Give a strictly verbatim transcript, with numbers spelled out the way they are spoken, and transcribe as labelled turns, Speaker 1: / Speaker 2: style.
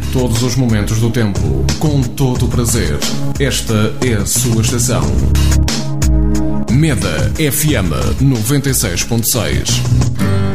Speaker 1: Todos os momentos do tempo, com todo o prazer. Esta é a sua estação. Meda F M noventa e seis ponto seis.